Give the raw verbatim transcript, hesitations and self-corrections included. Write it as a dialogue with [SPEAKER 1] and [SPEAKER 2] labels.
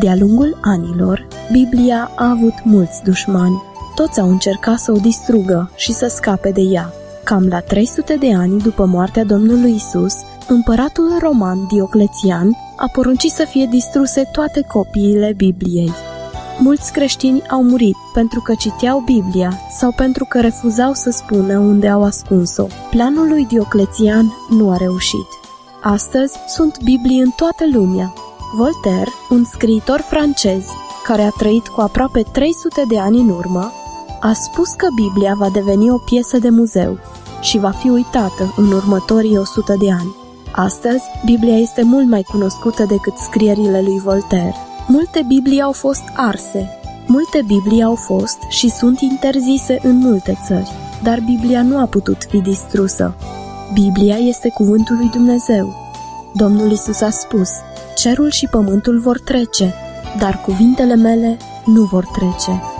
[SPEAKER 1] De-a lungul anilor, Biblia a avut mulți dușmani. Toți au încercat să o distrugă și să scape de ea. Cam la trei sute de ani după moartea Domnului Isus, împăratul roman Dioclețian a poruncit să fie distruse toate copiile Bibliei. Mulți creștini au murit pentru că citeau Biblia sau pentru că refuzau să spună unde au ascuns-o. Planul lui Dioclețian nu a reușit. Astăzi sunt Biblii în toată lumea. Voltaire, un scriitor francez care a trăit cu aproape trei sute de ani în urmă, a spus că Biblia va deveni o piesă de muzeu și va fi uitată în următorii o sută de ani. Astăzi, Biblia este mult mai cunoscută decât scrierile lui Voltaire. Multe Biblii au fost arse, multe Biblii au fost și sunt interzise în multe țări, dar Biblia nu a putut fi distrusă. Biblia este cuvântul lui Dumnezeu. Domnul Iisus a spus: cerul și pământul vor trece, dar cuvintele mele nu vor trece.